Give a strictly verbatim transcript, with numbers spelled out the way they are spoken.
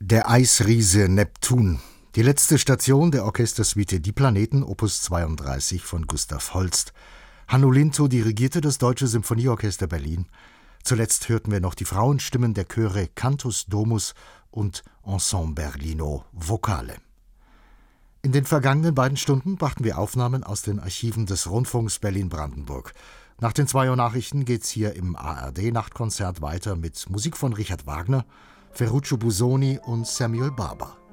Der Eisriese Neptun. Die letzte Station der Orchestersuite Die Planeten, Opus zweiunddreißig von Gustav Holst. Hanno Lintow dirigierte das Deutsche Symphonieorchester Berlin. Zuletzt hörten wir noch die Frauenstimmen der Chöre Cantus Domus und Ensemble Berlino Vocale. In den vergangenen beiden Stunden brachten wir Aufnahmen aus den Archiven des Rundfunks Berlin-Brandenburg. Nach den zwei Uhr Nachrichten geht's hier im A R D-Nachtkonzert weiter mit Musik von Richard Wagner, Ferruccio Busoni und Samuel Barber.